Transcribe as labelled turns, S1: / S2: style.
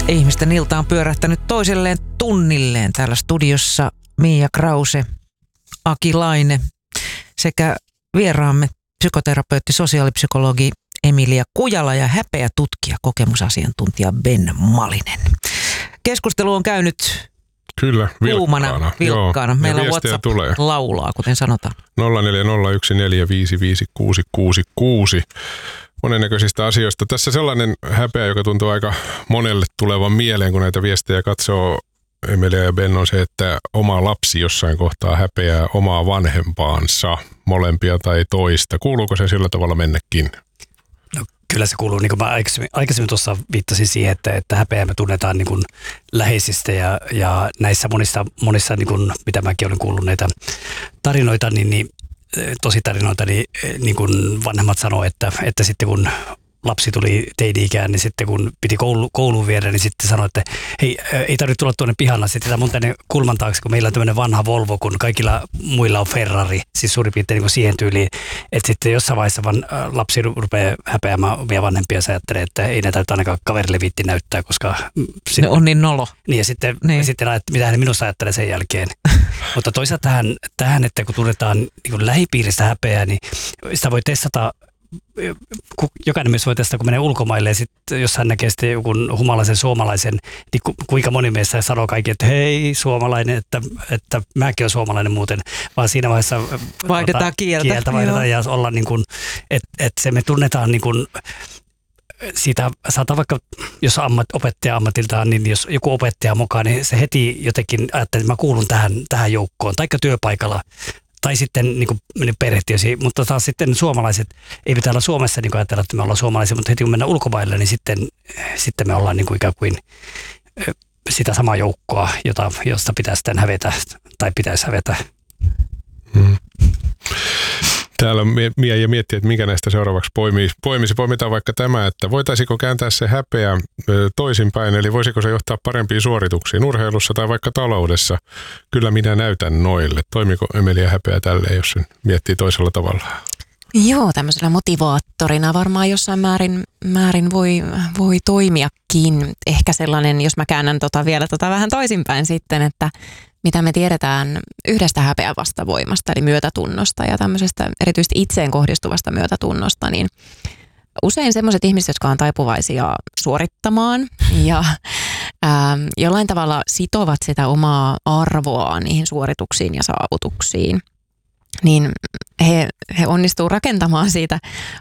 S1: Ihmisten ilta on pyörähtänyt toiselleen tunnilleen. Täällä studiossa Mia Krause, Aki Laine sekä vieraamme psykoterapeutti, sosiaalipsykologi Emilia Kujala ja häpeätutkija, kokemusasiantuntija Ben Malinen. Keskustelu on käynyt
S2: kyllä
S1: kuumana, vilkkaana. Meillä WhatsApp tulee. Laulaa, kuten sanotaan.
S2: 0401455666. Monennäköisistä asioista. Tässä sellainen häpeä, joka tuntuu aika monelle tulevan mieleen, kun näitä viestejä katsoo, Emilia ja Ben, on se, että oma lapsi jossain kohtaa häpeää omaa vanhempaansa, molempia tai toista. Kuuluuko se sillä tavalla mennäkin?
S3: No, kyllä se kuuluu, niin kuin mä aikaisemmin tuossa viittasin siihen, että häpeää me tunnetaan niin kuin läheisistä ja näissä monissa niin kuin, mitä mäkin olen kuullut näitä tarinoita, niin tositarinoita, niin kuin vanhemmat sanoo, että sitten kun lapsi tuli teini-ikään, niin sitten kun piti kouluun viedä, niin sitten sanoi, että hei, ei tarvitse tulla tuonne pihalla, sitten mun tänne kulman taakse, kun meillä on tämmöinen vanha Volvo, kun kaikilla muilla on Ferrari, siis suurin piirtein niin siihen tyyliin, että sitten jossain vaiheessa lapsi rupeaa häpeämään omia vanhempia ja ajattelee, että ei näitä ainakaan kaverille viitti näyttää, koska
S1: ne on niin nolo.
S3: Niin ja sitten että mitä hän minusta ajattelee sen jälkeen. Mutta toisaalta tähän, että kun tunnetaan niin lähipiiristä häpeää, niin sitä voi testata. Jokainen myös voi testata, kun menee ulkomaille ja sitten jos hän näkee sitten joku humalaisen suomalaisen, niin kuinka moni meistä sanoo kaikki, että hei suomalainen, että mäkin olen suomalainen muuten, vaan siinä vaiheessa
S1: vaihdetaan kieltä
S3: vaihdetaan ja olla niin kuin, että se me tunnetaan niin kuin, siitä saattaa vaikka, jos opettaja ammatiltaan, niin jos joku opettaja mukaan, niin se heti jotenkin ajattelee, että mä kuulun tähän joukkoon, taikka työpaikalla, tai sitten niin kuin perhetiesi, mutta taas sitten suomalaiset, ei pitää olla Suomessa niin kuin ajatella, että me ollaan suomalaisia, mutta heti kun mennään ulkomaille, niin sitten me ollaan niin kuin ikään kuin sitä samaa joukkoa, josta pitäisi sitten hävetä, tai pitäisi hävetä.
S2: Täällä Mia ja miettii, että mikä näistä seuraavaksi poimisi. Poimitaan vaikka tämä, että voitaisiko kääntää se häpeä toisinpäin, eli voisiko se johtaa parempiin suorituksiin urheilussa tai vaikka taloudessa. Kyllä minä näytän noille. Toimiko Emilia häpeä tälleen, jos sen miettii toisella tavalla?
S4: Joo, tämmöisenä motivaattorina varmaan jossain määrin voi toimiakin. Ehkä sellainen, jos mä käännän vielä vähän toisinpäin sitten, että mitä me tiedetään yhdestä häpeän vastavoimasta, eli myötätunnosta ja tämmöisestä erityisesti itseen kohdistuvasta myötätunnosta, niin usein semmoiset ihmiset, jotka on taipuvaisia suorittamaan ja jollain tavalla sitovat sitä omaa arvoa niihin suorituksiin ja saavutuksiin, niin he onnistuu rakentamaan siitä